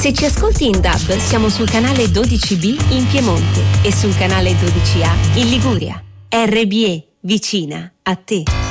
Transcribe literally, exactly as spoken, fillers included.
Se ci ascolti in D A B, siamo sul canale dodici B in Piemonte e sul canale dodici A in Liguria. R B E, vicina a te.